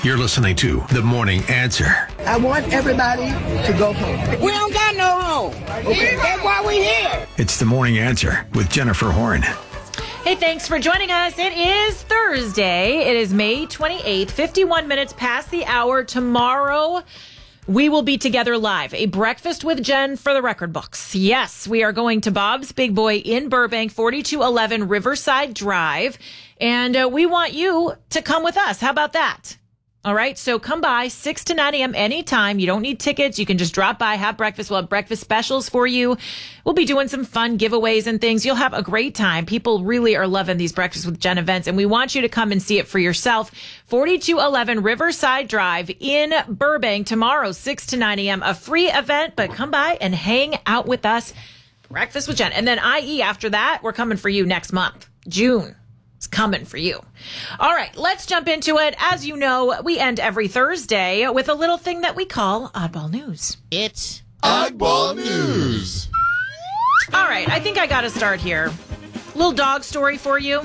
You're listening to The Morning Answer. I want everybody to go home. We don't got no home. Okay, that's why we're here. It's The Morning Answer with Jennifer Horn. Hey, thanks for joining us. It is Thursday. It is May 28th, 51 minutes past the hour. Tomorrow, we will be together live. A breakfast with Jen for the record books. Yes, we are going to Bob's Big Boy in Burbank, 4211 Riverside Drive. And we want you to come with us. How about that? All right, so come by 6 to 9 a.m. anytime. You don't need tickets. You can just drop by, have breakfast. We'll have breakfast specials for you. We'll be doing some fun giveaways and things. You'll have a great time. People really are loving these Breakfast with Jen events, and we want you to come and see it for yourself. 4211 Riverside Drive in Burbank tomorrow, 6 to 9 a.m. A free event, but come by and hang out with us. Breakfast with Jen. And then IE after that, we're coming for you next month, June. It's coming for you. All right, let's jump into it. As you know, we end every Thursday with a little thing that we call Oddball News. It's Oddball News. All right, I think I got to start here. Little dog story for you.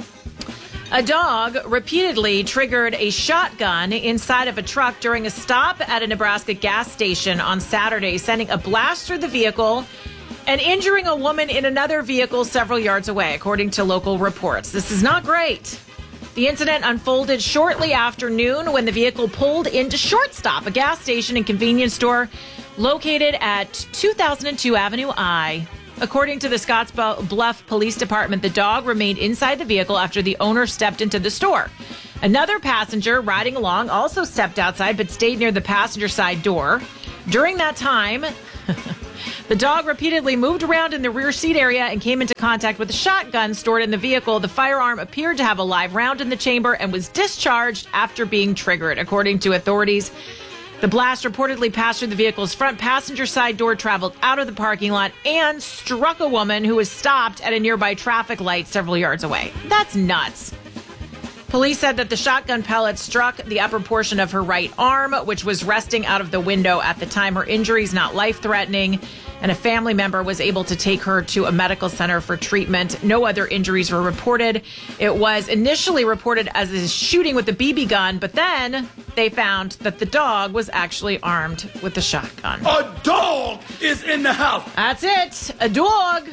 A dog repeatedly triggered a shotgun inside of a truck during a stop at a Nebraska gas station on Saturday, sending a blast through the vehicle and injuring a woman in another vehicle several yards away, according to local reports. This is not great. The incident unfolded shortly after noon when the vehicle pulled into Shortstop, a gas station and convenience store located at 2002 Avenue I. According to the Scottsbluff Police Department, the dog remained inside the vehicle after the owner stepped into the store. Another passenger riding along also stepped outside but stayed near the passenger side door. During that time, the dog repeatedly moved around in the rear seat area and came into contact with a shotgun stored in the vehicle. The firearm appeared to have a live round in the chamber and was discharged after being triggered, according to authorities. The blast reportedly passed through the vehicle's front passenger side door, traveled out of the parking lot, and struck a woman who was stopped at a nearby traffic light several yards away. That's nuts. Police said that the shotgun pellet struck the upper portion of her right arm, which was resting out of the window at the time. Her injuries not life-threatening, and a family member was able to take her to a medical center for treatment. No other injuries were reported. It was initially reported as a shooting with a BB gun, but then they found that the dog was actually armed with a shotgun. A dog is in the house. That's it. A dog.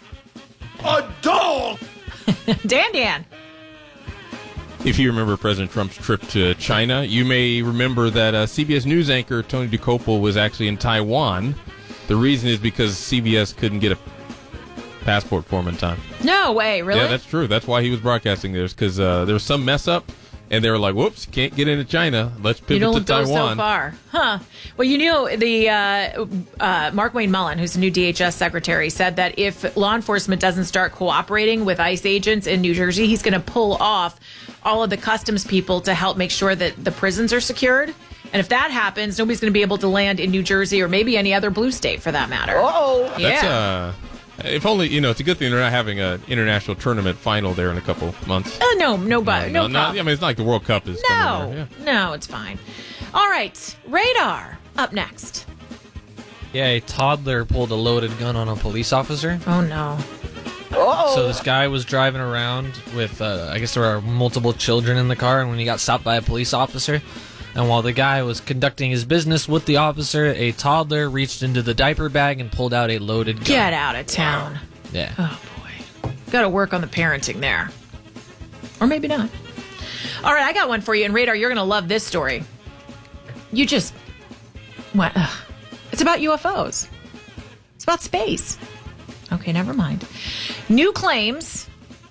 A dog. Dan. If you remember President Trump's trip to China, you may remember that CBS News anchor Tony Dokoupil was actually in Taiwan. The reason is because CBS couldn't get a passport for him in time. No way, really? Yeah, that's true. That's why he was broadcasting this, because there was some mess up, and they were like, whoops, can't get into China. Let's pivot to Taiwan. You don't go so far. Huh. Well, you know, the Mark Wayne Mullen, who's the new DHS secretary, said that if law enforcement doesn't start cooperating with ICE agents in New Jersey, he's going to pull off all of the customs people to help make sure that the prisons are secured. And if that happens, nobody's going to be able to land in New Jersey or maybe any other blue state for that matter. Oh, yeah. If only, it's a good thing they're not having an international tournament final there in a couple months. No problem. I mean, it's not like the World Cup is coming there. Yeah. No, it's fine. All right, Radar up next. Yeah, a toddler pulled a loaded gun on a police officer. Oh, no. So this guy was driving around with, I guess there were multiple children in the car, and when he got stopped by a police officer, and while the guy was conducting his business with the officer, a toddler reached into the diaper bag and pulled out a loaded gun. Get out of town. Yeah. Oh, boy. Got to work on the parenting there. Or maybe not. All right, I got one for you. And Radar, you're going to love this story. You just... What? It's about UFOs. It's about space. Okay, never mind. New claims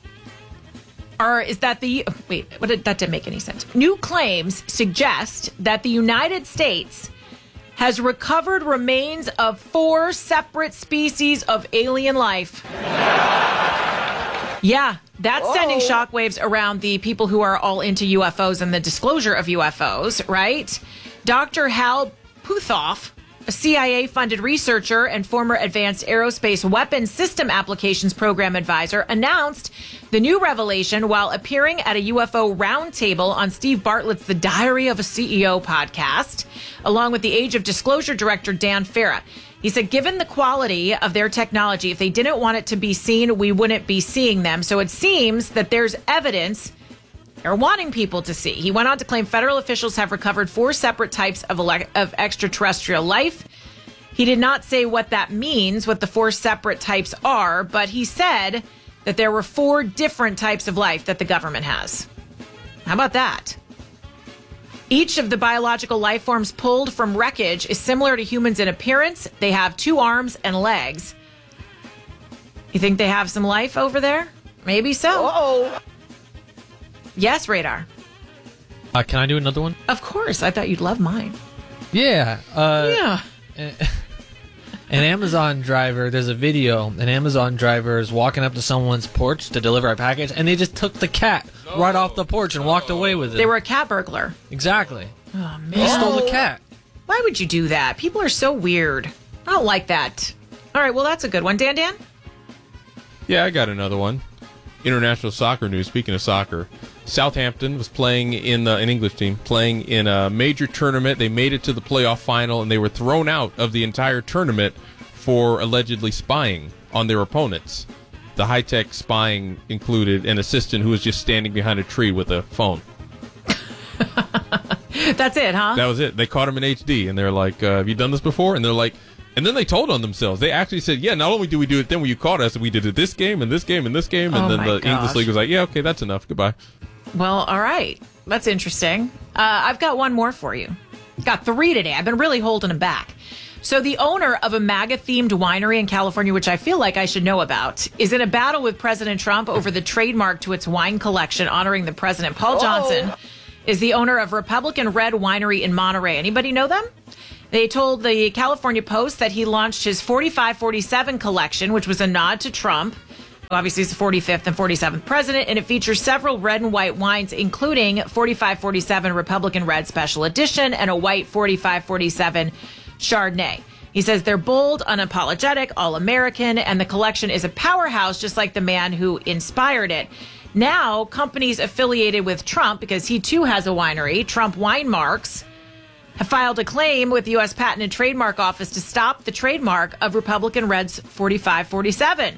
that didn't make any sense. New claims suggest that the United States has recovered remains of 4 separate species of alien life. Yeah, that's sending shockwaves around the people who are all into UFOs and the disclosure of UFOs, right? Dr. Hal Puthoff, a CIA-funded researcher and former Advanced Aerospace Weapons System Applications Program advisor, announced the new revelation while appearing at a UFO roundtable on Steve Bartlett's The Diary of a CEO podcast, along with the Age of Disclosure director Dan Farah. He said, given the quality of their technology, if they didn't want it to be seen, we wouldn't be seeing them. So it seems that there's evidence They're wanting people to see. He went on to claim federal officials have recovered 4 separate types of extraterrestrial life. He did not say what that means, what the 4 separate types are, but he said that there were 4 different types of life that the government has. How about that? Each of the biological life forms pulled from wreckage is similar to humans in appearance. They have 2 arms and legs. You think they have some life over there? Maybe so. Uh-oh. Yes, Radar. Can I do another one? Of course. I thought you'd love mine. Yeah. Yeah. An Amazon driver, there's a video, an Amazon driver is walking up to someone's porch to deliver a package, and they just took the cat right off the porch and walked away with it. They were a cat burglar. Exactly. Oh, man. They stole the cat. Why would you do that? People are so weird. I don't like that. All right, well, that's a good one. Dan? Yeah, I got another one. International soccer news. Speaking of soccer, Southampton was playing in an English team, playing in a major tournament. They made it to the playoff final, and they were thrown out of the entire tournament for allegedly spying on their opponents. The high-tech spying included an assistant who was just standing behind a tree with a phone. That's it, huh? That was it. They caught him in HD, and they're like, have you done this before? And they're like, and then they told on themselves. They actually said, yeah, not only did we do it then when you caught us, we did it this game and this game and this game. And Oh then my the English gosh. League was like, yeah, okay, that's enough. Goodbye. Well, all right. That's interesting. I've got one more for you. Got 3 today. I've been really holding them back. So the owner of a MAGA-themed winery in California, which I feel like I should know about, is in a battle with President Trump over the trademark to its wine collection honoring the president. Paul Johnson is the owner of Republican Red Winery in Monterey. Anybody know them? They told the California Post that he launched his 4547 collection, which was a nod to Trump. Obviously, he's the 45th and 47th president, and it features several red and white wines, including 4547 Republican Red Special Edition and a white 4547 Chardonnay. He says they're bold, unapologetic, all-American, and the collection is a powerhouse, just like the man who inspired it. Now, companies affiliated with Trump, because he too has a winery, Trump Wine Marks, have filed a claim with the U.S. Patent and Trademark Office to stop the trademark of Republican Red's 4547.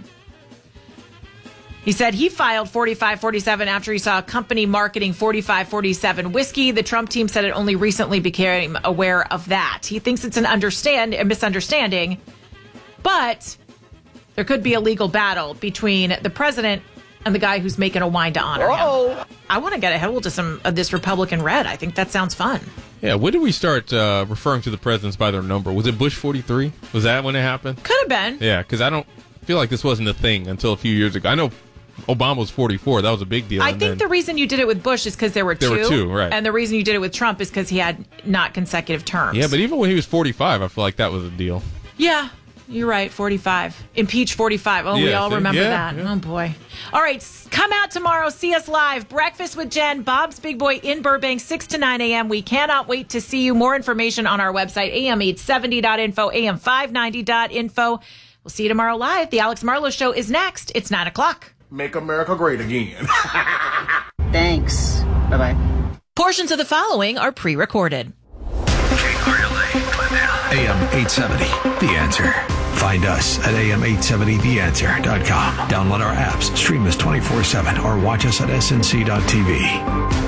He said he filed 4547 after he saw a company marketing 4547 whiskey. The Trump team said it only recently became aware of that. He thinks it's a misunderstanding, but there could be a legal battle between the president and the guy who's making a wine to honor him. I want to get a hold of some of this Republican Red. I think that sounds fun. Yeah, when did we start referring to the presidents by their number? Was it Bush 43? Was that when it happened? Could have been. Yeah, because I don't feel like this wasn't a thing until a few years ago. I know Obama was 44. That was a big deal. I think the reason you did it with Bush is because there were two. There were two, right. And the reason you did it with Trump is because he had not consecutive terms. Yeah, but even when he was 45, I feel like that was a deal. Yeah, you're right. 45. Impeach 45. Oh, we Yeah, all see? remember Yeah, that. yeah. Oh, boy. All right, come out tomorrow. See us live. Breakfast with Jen, Bob's Big Boy in Burbank, 6 to 9 a.m. We cannot wait to see you. More information on our website, am870.info, am590.info. We'll see you tomorrow live. The Alex Marlowe Show is next. It's 9 o'clock. Make America great again. Thanks. Bye-bye. Portions of the following are pre-recorded. AM 870, The Answer. Find us at am870theanswer.com. Download our apps, stream us 24/7, or watch us at snc.tv.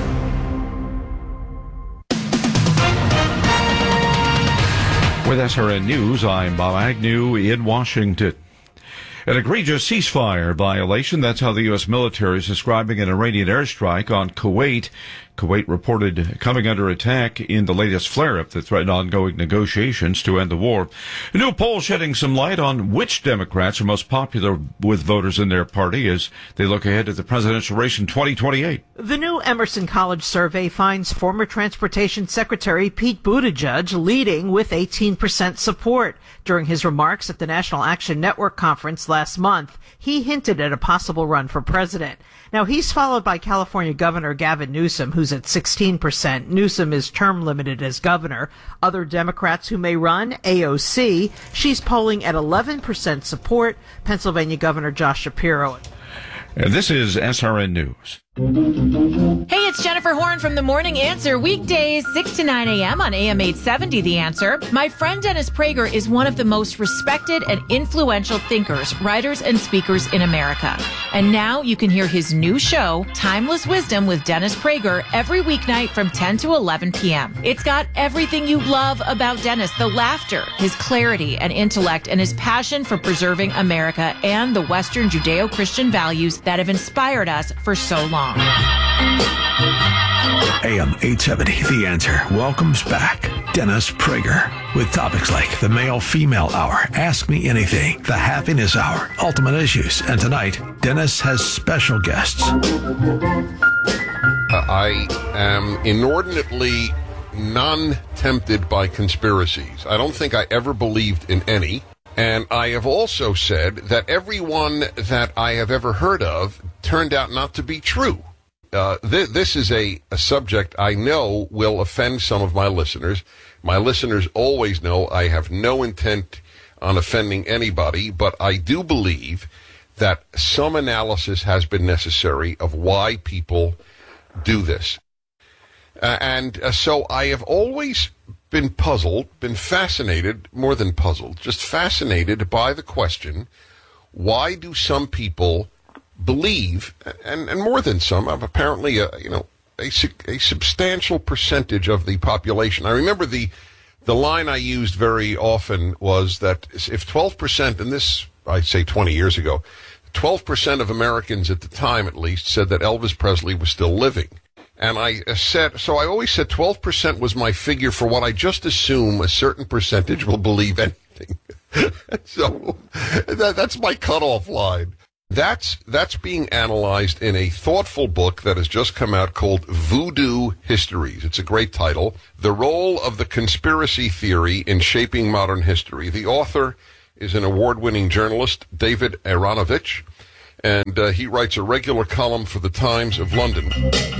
With SRN News, I'm Bob Agnew in Washington. An egregious ceasefire violation. That's how the U.S. military is describing an Iranian airstrike on Kuwait. Kuwait reported coming under attack in the latest flare-up that threatened ongoing negotiations to end the war. A new poll shedding some light on which Democrats are most popular with voters in their party as they look ahead to the presidential race in 2028. The new Emerson College survey finds former Transportation Secretary Pete Buttigieg leading with 18% support. During his remarks at the National Action Network conference last month, he hinted at a possible run for president. Now, he's followed by California Governor Gavin Newsom, who's at 16%. Newsom is term limited as governor. Other Democrats who may run, AOC, she's polling at 11% support. Pennsylvania Governor Josh Shapiro. And this is SRN News. Hey, it's Jennifer Horn from The Morning Answer, weekdays 6 to 9 a.m. on AM 870, The Answer. My friend Dennis Prager is one of the most respected and influential thinkers, writers, and speakers in America. And now you can hear his new show, Timeless Wisdom with Dennis Prager, every weeknight from 10 to 11 p.m. It's got everything you love about Dennis, the laughter, his clarity and intellect, and his passion for preserving America and the Western Judeo-Christian values that have inspired us for so long. AM 870, The Answer, welcomes back Dennis Prager with topics like the male-female hour, Ask Me Anything, the happiness hour, ultimate issues, and tonight, Dennis has special guests. I am inordinately non-tempted by conspiracies. I don't think I ever believed in any. And I have also said that everyone that I have ever heard of turned out not to be true. This is a subject I know will offend some of my listeners. My listeners always know I have no intent on offending anybody, but I do believe that some analysis has been necessary of why people do this. So I have always been puzzled, been fascinated, more than puzzled, just fascinated by the question, why do some people believe, and more than some, apparently, a substantial percentage of the population. I remember the line I used very often was that if 12%, and this I'd say 20 years ago, 12% of Americans at the time at least said that Elvis Presley was still living. And I always said 12% was my figure for what I just assume a certain percentage will believe anything. So that's my cutoff line. That's being analyzed in a thoughtful book that has just come out called Voodoo Histories. It's a great title. The Role of the Conspiracy Theory in Shaping Modern History. The author is an award-winning journalist, David Aaronovitch, and he writes a regular column for the Times of London.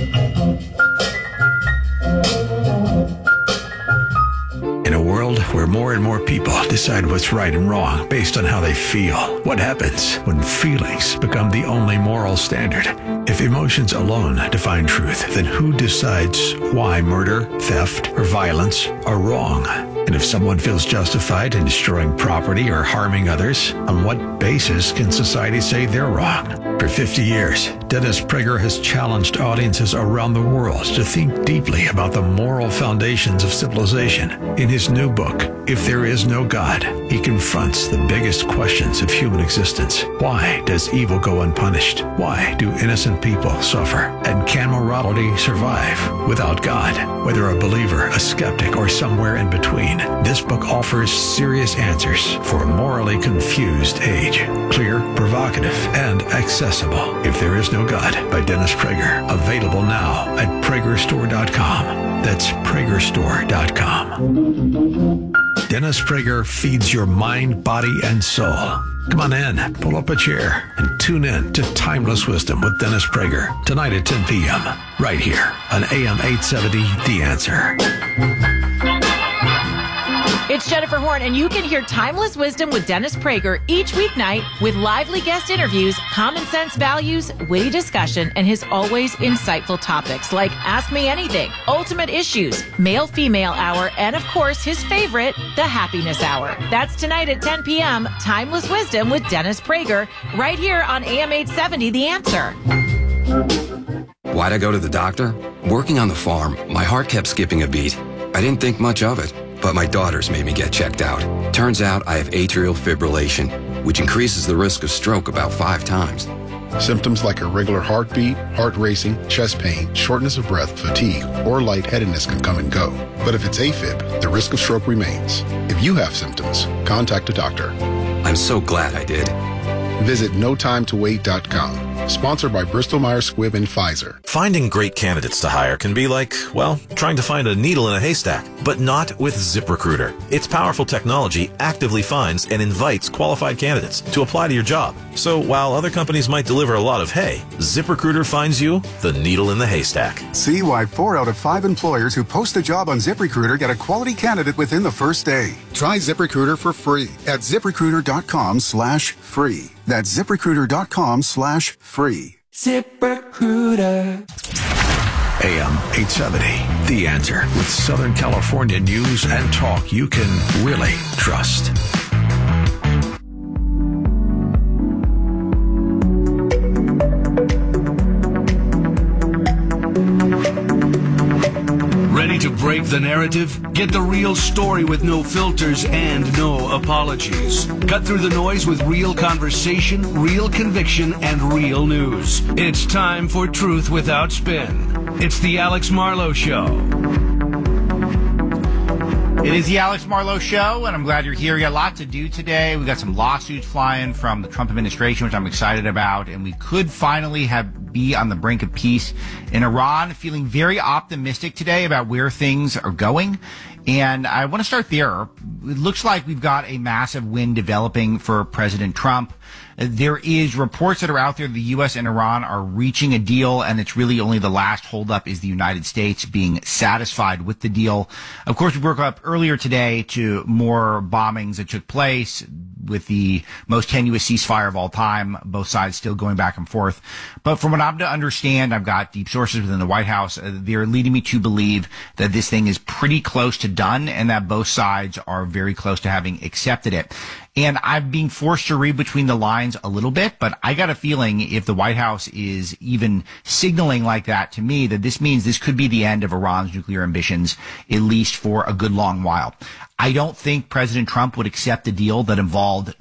In a world where more and more people decide what's right and wrong based on how they feel, what happens when feelings become the only moral standard? If emotions alone define truth, then who decides why murder, theft, or violence are wrong? And if someone feels justified in destroying property or harming others, on what basis can society say they're wrong? For 50 years, Dennis Prager has challenged audiences around the world to think deeply about the moral foundations of civilization. In his new book, If There Is No God, he confronts the biggest questions of human existence. Why does evil go unpunished? Why do innocent people suffer? And can morality survive without God? Whether a believer, a skeptic, or somewhere in between, this book offers serious answers for a morally confused age. Clear, provocative, and accessible. If There Is No God by Dennis Prager. Available now at PragerStore.com. That's PragerStore.com. Dennis Prager feeds your mind, body, and soul. Come on in, pull up a chair, and tune in to Timeless Wisdom with Dennis Prager tonight at 10 p.m. right here on AM 870, The Answer. It's Jennifer Horn, and you can hear Timeless Wisdom with Dennis Prager each weeknight with lively guest interviews, common sense values, witty discussion, and his always insightful topics like Ask Me Anything, Ultimate Issues, Male-Female Hour, and of course, his favorite, the Happiness Hour. That's tonight at 10 p.m., Timeless Wisdom with Dennis Prager, right here on AM 870, The Answer. Why'd I go to the doctor? Working on the farm, my heart kept skipping a beat. I didn't think much of it. But my daughters made me get checked out. Turns out I have atrial fibrillation, which increases the risk of stroke about 5 times. Symptoms like irregular heartbeat, heart racing, chest pain, shortness of breath, fatigue, or lightheadedness can come and go. But if it's AFib, the risk of stroke remains. If you have symptoms, contact a doctor. I'm so glad I did. Visit NoTimeToWait.com. Sponsored by Bristol-Myers Squibb and Pfizer. Finding great candidates to hire can be like, well, trying to find a needle in a haystack, but not with ZipRecruiter. Its powerful technology actively finds and invites qualified candidates to apply to your job. So while other companies might deliver a lot of hay, ZipRecruiter finds you the needle in the haystack. See why 4 out of 5 employers who post a job on ZipRecruiter get a quality candidate within the first day. Try ZipRecruiter for free at ZipRecruiter.com/free. That's ZipRecruiter.com/free. ZipRecruiter. AM 870, The Answer, with Southern California news and talk you can really trust. Ready to break the narrative? Get the real story with no filters and no apologies. Cut through the noise with real conversation, real conviction, and real news. It's time for Truth Without Spin. It's the Alex Marlowe Show. It is the Alex Marlowe Show, and I'm glad you're here. We got a lot to do today. We got some lawsuits flying from the Trump administration, which I'm excited about, and we could finally be on the brink of peace in Iran. Feeling very optimistic today about where things are going. And I want to start there. It looks like we've got a massive win developing for President Trump. There is reports that are out there the U.S. and Iran are reaching a deal, and it's really only the last holdup is the United States being satisfied with the deal. Of course, we woke up earlier today to more bombings that took place with the most tenuous ceasefire of all time, both sides still going back and forth. But from what I'm to understand, I've got deep sources within the White House. They're leading me to believe that this thing is pretty close to done and that both sides are very close to having accepted it. And I'm being forced to read between the lines a little bit, but I got a feeling if the White House is even signaling like that to me, that this means this could be the end of Iran's nuclear ambitions, at least for a good long while. I don't think President Trump would accept a deal that involved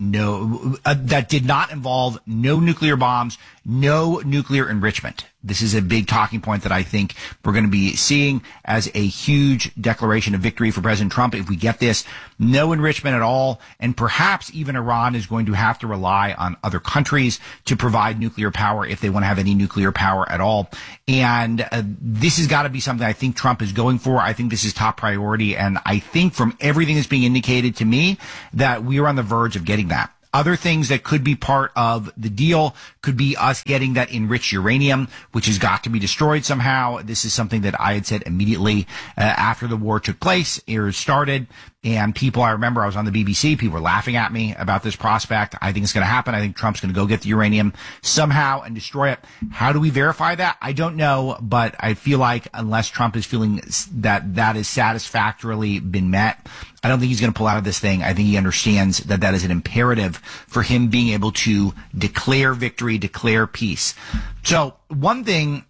that did not involve no nuclear bombs, no nuclear enrichment. This is a big talking point that I think we're going to be seeing as a huge declaration of victory for President Trump. If we get this, no enrichment at all, and perhaps even Iran is going to have to rely on other countries to provide nuclear power if they want to have any nuclear power at all. And this has got to be something I think Trump is going for. I think this is top priority, and I think from everything that's being indicated to me that we are on the verge of getting that. Other things that could be part of the deal could be us getting that enriched uranium, which has got to be destroyed somehow. This is something that I had said immediately after the war took place, or started. And I remember I was on the BBC, people were laughing at me about this prospect. I think it's going to happen. I think Trump's going to go get the uranium somehow and destroy it. How do we verify that? I don't know, but I feel like unless Trump is feeling that that is satisfactorily been met, I don't think he's going to pull out of this thing. I think he understands that that is an imperative for him being able to declare victory, declare peace. So one thing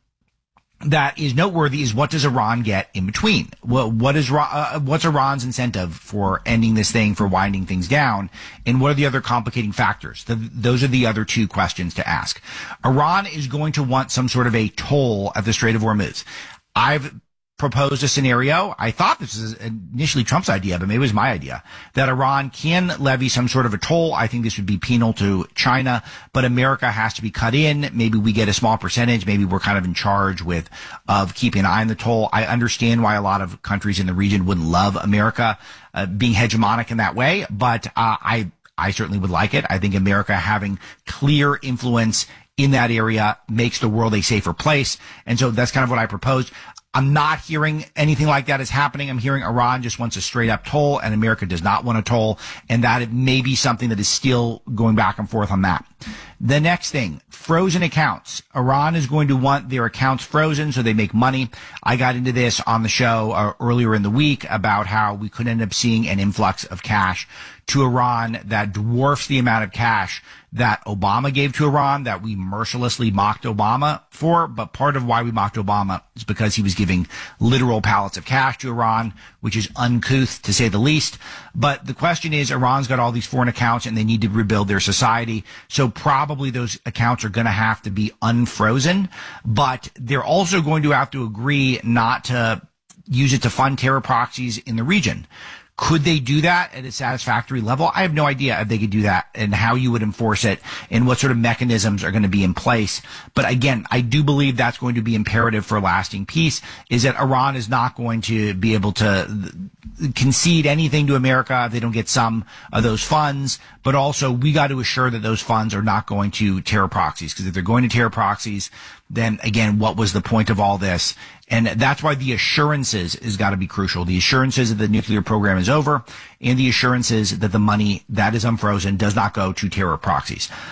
that is noteworthy is what does Iran get in between? What's Iran's incentive for ending this thing, for winding things down? And what are the other complicating factors? Those are the other two questions to ask. Iran is going to want some sort of a toll at the Strait of Hormuz. I've proposed a scenario. I thought this was initially Trump's idea, but maybe it was my idea, that Iran can levy some sort of a toll. I think this would be penal to China, but America has to be cut in. Maybe we get a small percentage. Maybe we're kind of in charge of keeping an eye on the toll. I understand why a lot of countries in the region would love America being hegemonic in that way, but I certainly would like it. I think America having clear influence in that area makes the world a safer place. And so that's kind of what I proposed. I'm not hearing anything like that is happening. I'm hearing Iran just wants a straight up toll and America does not want a toll, and that it may be something that is still going back and forth on that. The next thing, frozen accounts. Iran is going to want their accounts frozen so they make money. I got into this on the show earlier in the week about how we could end up seeing an influx of cash to Iran that dwarfs the amount of cash that Obama gave to Iran, that we mercilessly mocked Obama for. But part of why we mocked Obama is because he was giving literal pallets of cash to Iran, which is uncouth to say the least. But the question is, Iran's got all these foreign accounts and they need to rebuild their society. So probably those accounts are going to have to be unfrozen, but they're also going to have to agree not to use it to fund terror proxies in the region. Could they do that at a satisfactory level? I have no idea if they could do that and how you would enforce it and what sort of mechanisms are going to be in place. But again, I do believe that's going to be imperative for lasting peace, is that Iran is not going to be able to concede anything to America if they don't get some of those funds. But also, we got to assure that those funds are not going to terror proxies, because if they're going to terror proxies, then again, what was the point of all this? And that's why the assurances has got to be crucial. The assurances that the nuclear program is over, and the assurances that the money that is unfrozen does not go to terror proxies.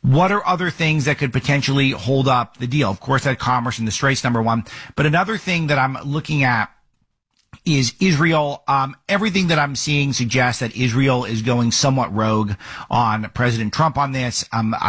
What are other things that could potentially hold up the deal? Of course, that commerce and the Straits, number one. But another thing that I'm looking at is Israel. Everything that I'm seeing suggests that Israel is going somewhat rogue on President Trump on this.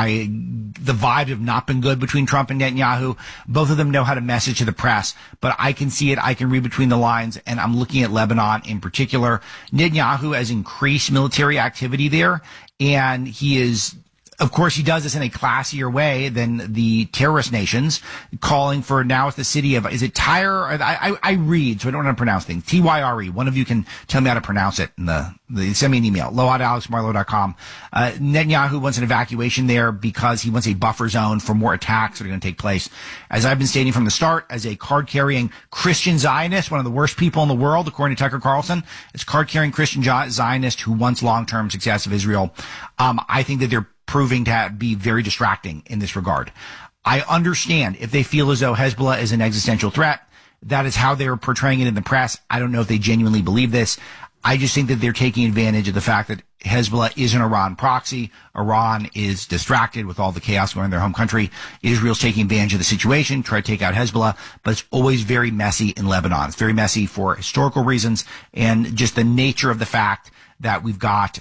The vibes have not been good between Trump and Netanyahu. Both of them know how to message to the press, but I can see it. I can read between the lines, and I'm looking at Lebanon in particular. Netanyahu has increased military activity there, and he is, of course, he does this in a classier way than the terrorist nations, calling for, now it's the city of, is it Tyre? I read, so I don't know how to pronounce things. Tyre. One of you can tell me how to pronounce it. Send me an email, low@alexmarlow.com. Netanyahu wants an evacuation there because he wants a buffer zone for more attacks that are going to take place. As I've been stating from the start, as a card-carrying Christian Zionist, one of the worst people in the world, according to Tucker Carlson, it's card-carrying Christian Zionist who wants long-term success of Israel. I think that they're proving to be very distracting in this regard. I understand if they feel as though Hezbollah is an existential threat. That is how they're portraying it in the press. I don't know if they genuinely believe this. I just think that they're taking advantage of the fact that Hezbollah is an Iran proxy. Iran is distracted with all the chaos going in their home country. Israel's taking advantage of the situation, try to take out Hezbollah, but it's always very messy in Lebanon. It's very messy for historical reasons and just the nature of the fact that we've got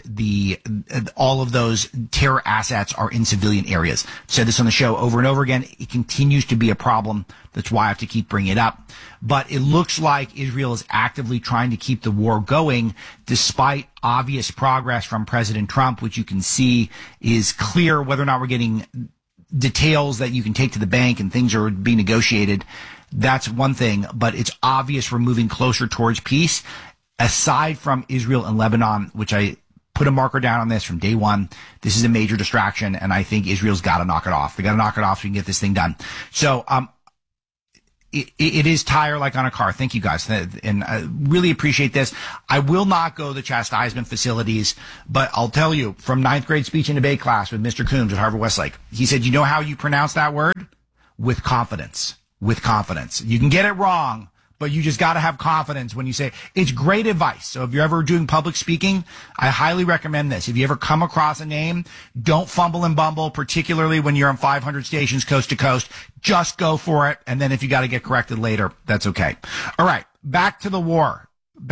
all of those terror assets are in civilian areas. I've said this on the show over and over again. It continues to be a problem. That's why I have to keep bringing it up. But it looks like Israel is actively trying to keep the war going despite obvious progress from President Trump, which you can see is clear. Whether or not we're getting details that you can take to the bank and things are being negotiated, that's one thing. But it's obvious we're moving closer towards peace. Aside from Israel and Lebanon, which I put a marker down on this from day one, this is a major distraction, and I think Israel's got to knock it off. They got to knock it off so we can get this thing done. So, it is tire like on a car. Thank you guys, and I really appreciate this. I will not go to the chastisement facilities, but I'll tell you from 9th grade speech and debate class with Mr. Coombs at Harvard Westlake. He said, "You know how you pronounce that word? With confidence. With confidence. You can get it wrong, but you just got to have confidence when you say it." It's great advice. So if you're ever doing public speaking, I highly recommend this. If you ever come across a name, don't fumble and bumble, particularly when you're on 500 stations coast to coast. Just go for it. And then if you got to get corrected later, that's okay. All right. Back to the war.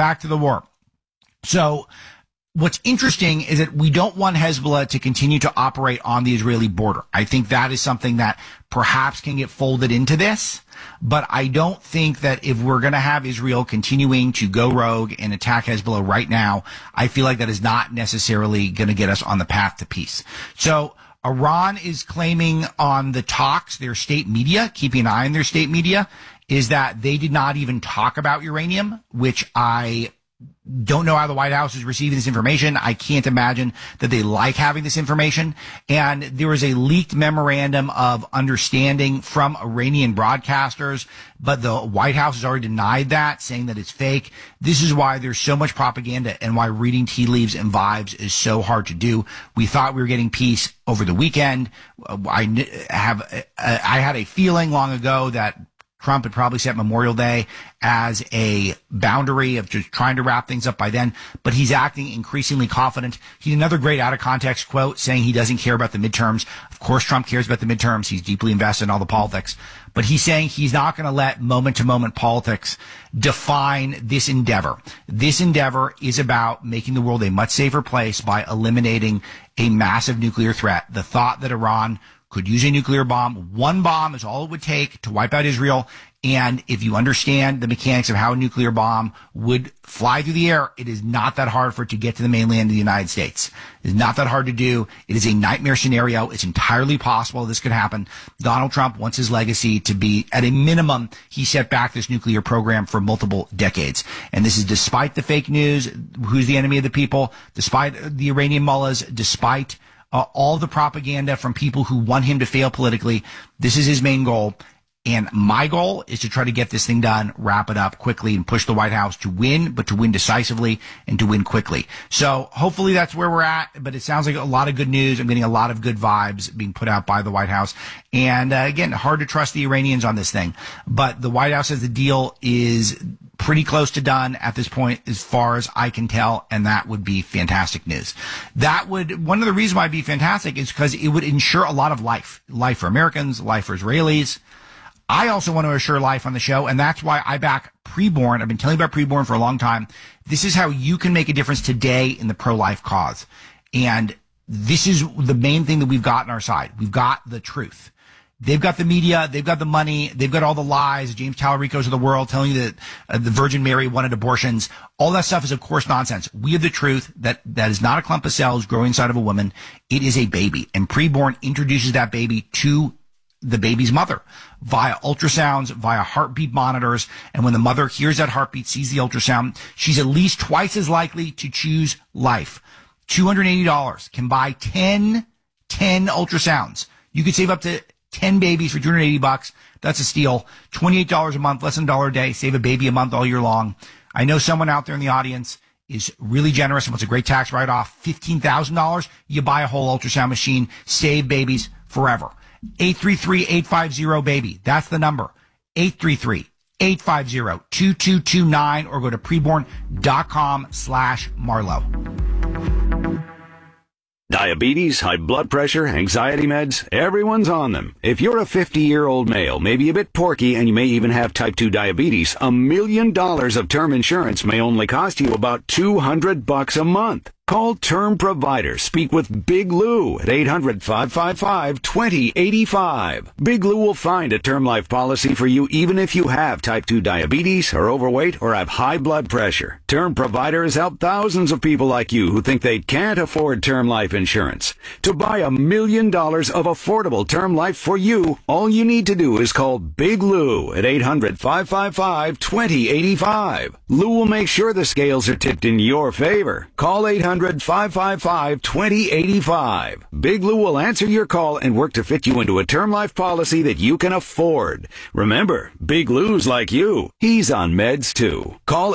So what's interesting is that we don't want Hezbollah to continue to operate on the Israeli border. I think that is something that perhaps can get folded into this. But I don't think that if we're going to have Israel continuing to go rogue and attack Hezbollah right now, I feel like that is not necessarily going to get us on the path to peace. So Iran is claiming on the talks, their state media, keeping an eye on their state media, is that they did not even talk about uranium, which I don't know how the White House is receiving this information. I can't imagine that they like having this information. And there was a leaked memorandum of understanding from Iranian broadcasters, but the White House has already denied that, saying that it's fake. This is why there's so much propaganda and why reading tea leaves and vibes is so hard to do. We thought we were getting peace over the weekend. I had a feeling long ago that Trump had probably set Memorial Day as a boundary of just trying to wrap things up by then, but he's acting increasingly confident. He had another great out of context quote saying he doesn't care about the midterms. Of course, Trump cares about the midterms. He's deeply invested in all the politics, but he's saying he's not going to let moment to moment politics define this endeavor. This endeavor is about making the world a much safer place by eliminating a massive nuclear threat. The thought that Iran could use a nuclear bomb. One bomb is all it would take to wipe out Israel. And if you understand the mechanics of how a nuclear bomb would fly through the air, it is not that hard for it to get to the mainland of the United States. It is not that hard to do. It is a nightmare scenario. It's entirely possible this could happen. Donald Trump wants his legacy to be, at a minimum, he set back this nuclear program for multiple decades. And this is despite the fake news, who's the enemy of the people, despite the Iranian mullahs, despite all the propaganda from people who want him to fail politically. This is his main goal. And my goal is to try to get this thing done, wrap it up quickly, and push the White House to win, but to win decisively and to win quickly. So hopefully that's where we're at. But it sounds like a lot of good news. I'm getting a lot of good vibes being put out by the White House. And again, hard to trust the Iranians on this thing. But the White House says the deal is pretty close to done at this point as far as I can tell, and that would be fantastic news. One of the reasons why it'd be fantastic is because it would ensure a lot of life for Americans, life for Israelis. I also want to assure life on the show, and that's why I back Preborn. I've been telling you about Preborn for a long time. This is how you can make a difference today in the pro-life cause. And this is the main thing that we've got on our side. We've got the truth. They've got the media, they've got the money, they've got all the lies, James Tallaricos of the world telling you that the Virgin Mary wanted abortions. All that stuff is, of course, nonsense. We have the truth that is not a clump of cells growing inside of a woman. It is a baby. And Preborn introduces that baby to the baby's mother via ultrasounds, via heartbeat monitors. And when the mother hears that heartbeat, sees the ultrasound, she's at least twice as likely to choose life. $280 can buy 10 ultrasounds. You could save up to 10 babies for $280. That's a steal. $28 a month, less than $1 a day. Save a baby a month all year long. I know someone out there in the audience is really generous and wants a great tax write-off. $15,000, you buy a whole ultrasound machine. Save babies forever. 833-850-BABY. That's the number. 833-850-2229 or go to preborn.com/Marlowe. Diabetes, high blood pressure, anxiety meds, everyone's on them. If you're a 50-year-old male, maybe a bit porky, and you may even have type 2 diabetes, $1 million of term insurance may only cost you about $200 a month. Call Term Provider. Speak with Big Lou at 800-555-2085. Big Lou will find a term life policy for you even if you have type 2 diabetes, are overweight, or have high blood pressure. Term Provider has helped thousands of people like you who think they can't afford term life insurance. To buy $1 million of affordable term life for you, all you need to do is call Big Lou at 800-555-2085. Lou will make sure the scales are tipped in your favor. Call 800-555-2085. Big Lou will answer your call and work to fit you into a term life policy that you can afford. Remember, Big Lou's like you. He's on meds too. Call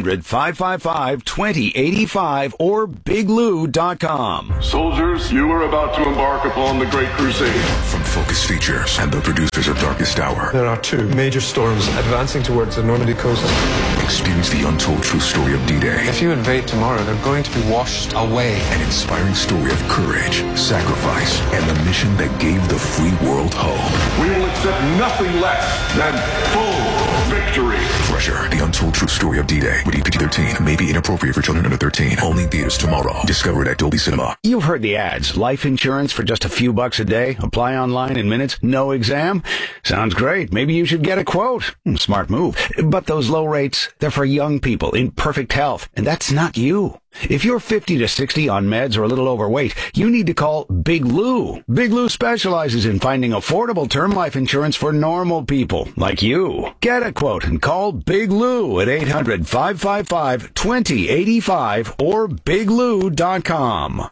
800-555-2085 or biglou.com. Soldiers, you are about to embark upon the Great Crusade. From Focus Features and the producers of Darkest Hour. There are two major storms advancing towards the Normandy coast. Experience the untold true story of D-Day. If you invade tomorrow, they're going to be washed away. An inspiring story of courage, sacrifice, and the mission that gave the free world hope. We will accept nothing less than full victory. Thresher, the untold true story of D-Day. Rated PG-13. May be inappropriate for children under 13. Only in theaters tomorrow. Discover it at Dolby Cinema. You've heard the ads. Life insurance for just a few bucks a day. Apply online in minutes. No exam. Sounds great. Maybe you should get a quote. Smart move. But those low rates, they're for young people in perfect health. And that's not you. If you're 50 to 60 on meds or a little overweight, you need to call Big Lou. Big Lou specializes in finding affordable term life insurance for normal people like you. Get a quote and call Big Lou at 800-555-2085 or biglou.com.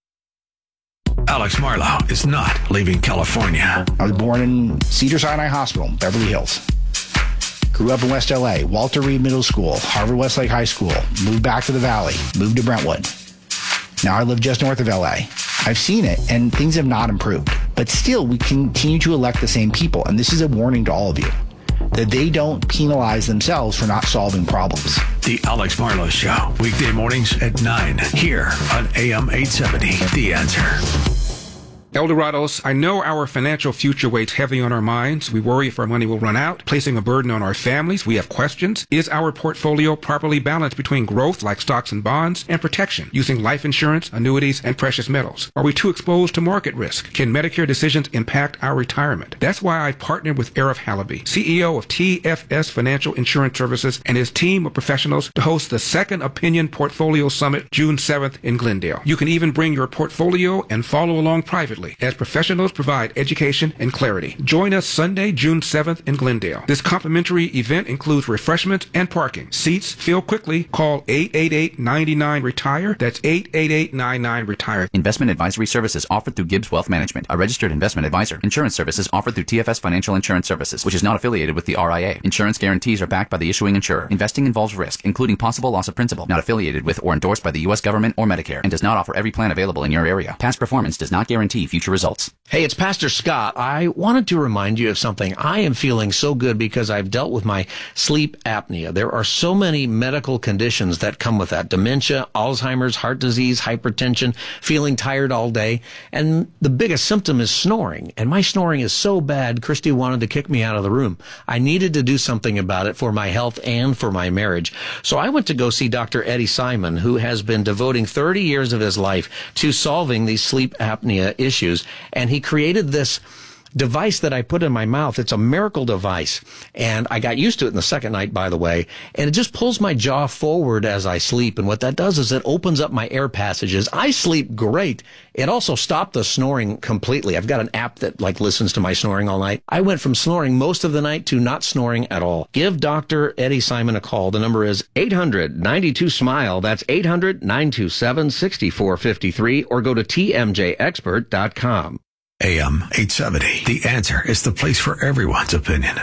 Alex Marlowe is not leaving California. I was born in Cedars-Sinai Hospital, Beverly Hills. Grew up in West LA, Walter Reed Middle School, Harvard Westlake High School, moved back to the Valley, moved to Brentwood. Now I live just north of LA. I've seen it, and things have not improved. But still, we continue to elect the same people, and this is a warning to all of you, that they don't penalize themselves for not solving problems. The Alex Marlowe Show, weekday mornings at 9, here on AM 870, The Answer. Eldorados, I know our financial future weighs heavy on our minds. We worry if our money will run out, placing a burden on our families. We have questions. Is our portfolio properly balanced between growth, like stocks and bonds, and protection, using life insurance, annuities, and precious metals? Are we too exposed to market risk? Can Medicare decisions impact our retirement? That's why I've partnered with Arif Halaby, CEO of TFS Financial Insurance Services, and his team of professionals to host the Second Opinion Portfolio Summit June 7th in Glendale. You can even bring your portfolio and follow along privately, as professionals provide education and clarity. Join us Sunday, June 7th in Glendale. This complimentary event includes refreshments and parking. Seats fill quickly. Call 888-99-RETIRE. That's 888-99-RETIRE. Investment advisory services offered through Gibbs Wealth Management, a registered investment advisor. Insurance services offered through TFS Financial Insurance Services, which is not affiliated with the RIA. Insurance guarantees are backed by the issuing insurer. Investing involves risk, including possible loss of principal. Not affiliated with or endorsed by the U.S. government or Medicare, and does not offer every plan available in your area. Past performance does not guarantee future results. Hey, it's Pastor Scott. I wanted to remind you of something. I am feeling so good because I've dealt with my sleep apnea. There are so many medical conditions that come with that. Dementia, Alzheimer's, heart disease, hypertension, feeling tired all day. And the biggest symptom is snoring. And my snoring is so bad, Christy wanted to kick me out of the room. I needed to do something about it for my health and for my marriage. So I went to go see Dr. Eddie Simon, who has been devoting 30 years of his life to solving these sleep apnea issues. And he created this device that I put in my mouth. It's a miracle device. And I got used to it in the second night, by the way. And it just pulls my jaw forward as I sleep. And what that does is it opens up my air passages. I sleep great. It also stopped the snoring completely. I've got an app that listens to my snoring all night. I went from snoring most of the night to not snoring at all. Give Dr. Eddie Simon a call. The number is 800-92-SMILE. That's 800-927-6453, or go to tmjexpert.com. AM 870. The Answer is the place for everyone's opinion.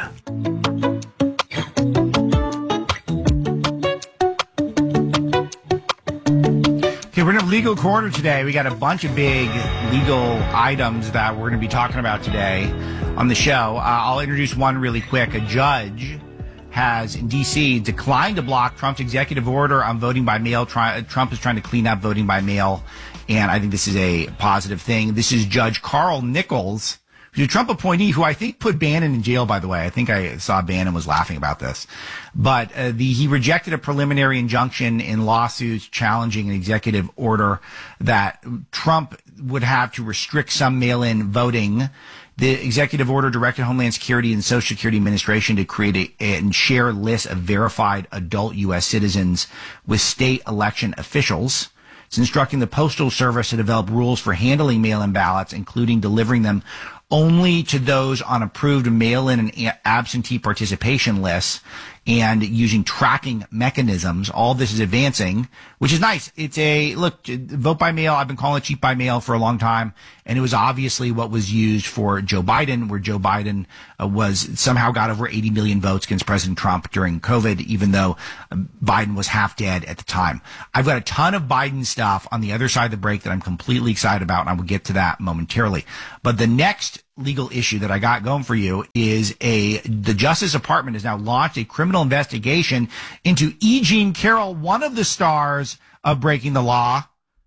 Okay, we're in a legal corner today. We got a bunch of big legal items that we're going to be talking about today on the show. I'll introduce one really quick. A judge has, in D.C., declined to block Trump's executive order on voting by mail. Trump is trying to clean up voting by mail, and I think this is a positive thing. This is Judge Carl Nichols, who's a Trump appointee who I think put Bannon in jail, by the way. I think I saw Bannon was laughing about this. But he rejected a preliminary injunction in lawsuits challenging an executive order that Trump would have to restrict some mail-in voting. The executive order directed Homeland Security and Social Security Administration to create and share lists of verified adult U.S. citizens with state election officials. It's instructing the Postal Service to develop rules for handling mail-in ballots, including delivering them only to those on approved mail-in and absentee participation lists, and using tracking mechanisms. All this is advancing, which is nice. It's vote by mail. I've been calling it cheat by mail for a long time. And it was obviously what was used for Joe Biden, where Joe Biden somehow got over 80 million votes against President Trump during COVID, even though Biden was half dead at the time. I've got a ton of Biden stuff on the other side of the break that I'm completely excited about, and I will get to that momentarily. But the next legal issue that I got going for you is the Justice Department has now launched a criminal investigation into E. Jean Carroll, one of the stars of Breaking the Law.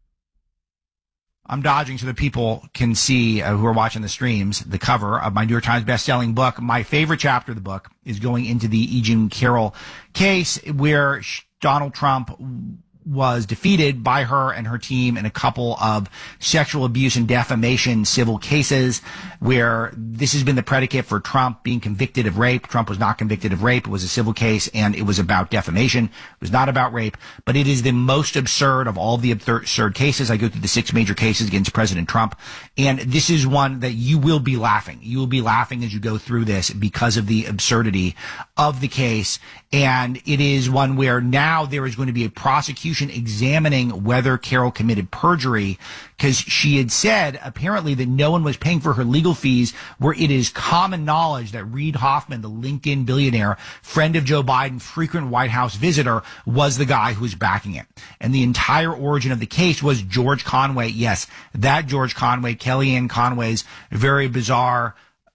I'm dodging so that people can see, who are watching the streams, the cover of my New York Times best-selling book. My favorite chapter of the book is going into the E. Jean Carroll case, where Donald Trump was defeated by her and her team in a couple of sexual abuse and defamation civil cases, where this has been the predicate for Trump being convicted of rape. Trump was not convicted of rape. It was a civil case, and it was about defamation. It was not about rape, but it is the most absurd of all the absurd cases. I go through the 6 major cases against President Trump, and this is one that you will be laughing. You will be laughing as you go through this because of the absurdity of the case. And it is one where now there is going to be a prosecution examining whether Carroll committed perjury, because she had said apparently that no one was paying for her legal fees, where it is common knowledge that Reid Hoffman, the LinkedIn billionaire, friend of Joe Biden, frequent White House visitor, was the guy who was backing it. And the entire origin of the case was George Conway. Yes, that George Conway, Kellyanne Conway's very bizarre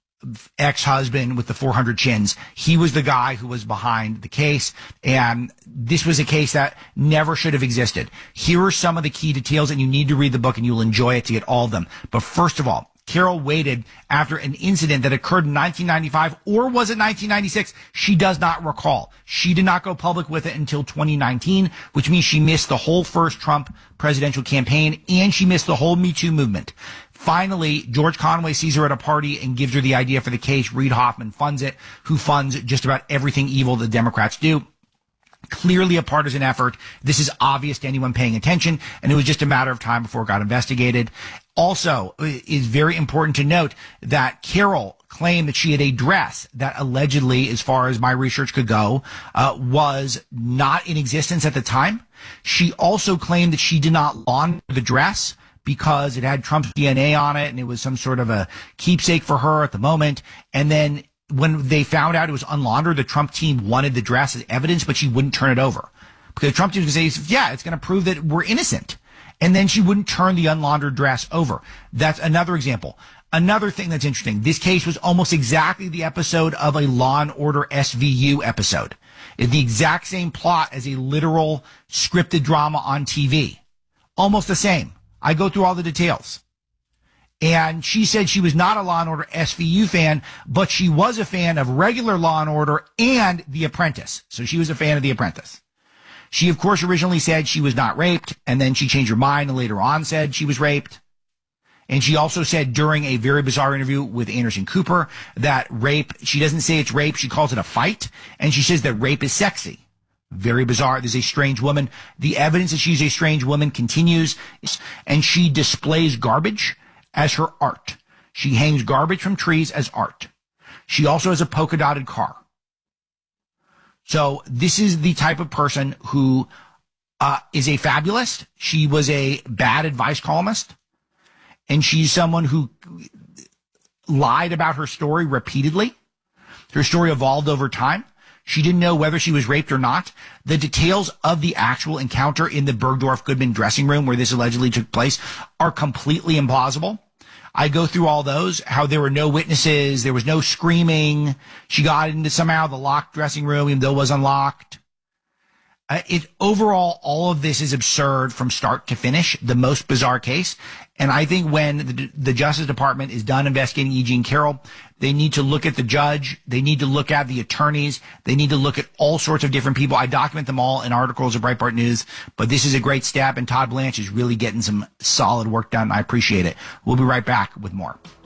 ex-husband with the 400 chins. He was the guy who was behind the case, and this was a case that never should have existed. Here are some of the key details, and you need to read the book and you'll enjoy it to get all of them. But first of all, Carroll waited after an incident that occurred in 1995, or was it 1996? She does not recall. She did not go public with it until 2019, which means she missed the whole first Trump presidential campaign, and she missed the whole Me Too movement. Finally, George Conway sees her at a party and gives her the idea for the case. Reid Hoffman funds it, who funds just about everything evil the Democrats do. Clearly a partisan effort. This is obvious to anyone paying attention, and it was just a matter of time before it got investigated. Also, it is very important to note that Carroll claimed that she had a dress that allegedly, as far as my research could go, was not in existence at the time. She also claimed that she did not launder the dress because it had Trump's DNA on it, and it was some sort of a keepsake for her at the moment. And then when they found out it was unlaundered, the Trump team wanted the dress as evidence, but she wouldn't turn it over. Because the Trump team was going to say, yeah, it's going to prove that we're innocent. And then she wouldn't turn the unlaundered dress over. That's another example. Another thing that's interesting, this case was almost exactly the episode of a Law & Order SVU episode. It's the exact same plot as a literal scripted drama on TV. Almost the same. I go through all the details. And she said she was not a Law & Order SVU fan, but she was a fan of regular Law & Order and The Apprentice. So she was a fan of The Apprentice. She, of course, originally said she was not raped, and then she changed her mind and later on said she was raped. And she also said during a very bizarre interview with Anderson Cooper that rape, she doesn't say it's rape, she calls it a fight, and she says that rape is sexy. Very bizarre. There's a strange woman. The evidence that she's a strange woman continues, and she displays garbage as her art. She hangs garbage from trees as art. She also has a polka dotted car. So this is the type of person who is a fabulist. She was a bad advice columnist. And she's someone who lied about her story repeatedly. Her story evolved over time. She didn't know whether she was raped or not. The details of the actual encounter in the Bergdorf Goodman dressing room where this allegedly took place are completely implausible. I go through all those, how there were no witnesses, there was no screaming. She got into somehow the locked dressing room, even though it was unlocked. Overall, all of this is absurd from start to finish, the most bizarre case. And I think when the Justice Department is done investigating E. Jean Carroll, they need to look at the judge. They need to look at the attorneys. They need to look at all sorts of different people. I document them all in articles of Breitbart News, but this is a great step, and Todd Blanche is really getting some solid work done. I appreciate it. We'll be right back with more.